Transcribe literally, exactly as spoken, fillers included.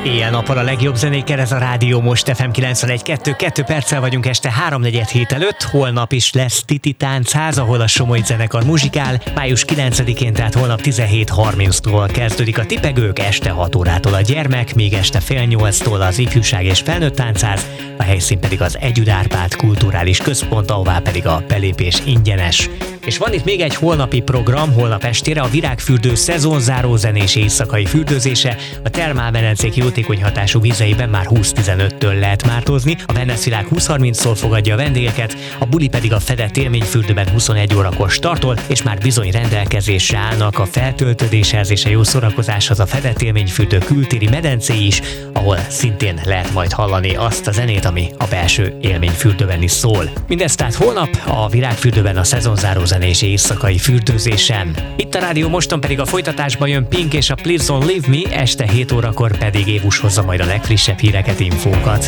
Éjjel-nappal a legjobb zenékkel, ez a Rádió Most ef em kilencvenegy kettő, kettő perccel vagyunk este háromnegyed hét előtt, holnap is lesz Titi Táncház, ahol a Somogy zenekar muzsikál, május kilencedikén, tehát holnap tizenhét harminctól kezdődik a tipegők, este hat órától a gyermek, még este fél nyolctól az ifjúság és felnőtt táncház, a helyszín pedig az Együd Árpád Kulturális Központ, ahová pedig a belépés ingyenes. És van itt még egy holnapi program, holnap estére a Virágfürdő szezonzáró zenés éjszakai fürdőzése, a termálmedencék jótékony hatású vizeiben már húsz tizenöttől lehet mártozni, a Wellnessvilág húsz harminctól fogadja a vendégeket, a buli pedig a fedett élményfürdőben huszonegy órakor startol, és már bizony rendelkezésre állnak a feltöltődéshez és a jó szórakozáshoz a fedett élményfürdő kültéri medencéi is, ahol szintén lehet majd hallani azt a zenét, ami a belső élményfürdőben is szól. Mindezt tehát holnap a Virágfürdőben a szezonzáró zenés éjszakai fürdőzésen. Itt a Rádió Moston pedig a folytatásban jön Pink és a Please Don't Leave Me, este hét órakor pedig Évus hozza majd a legfrissebb híreket, infókat.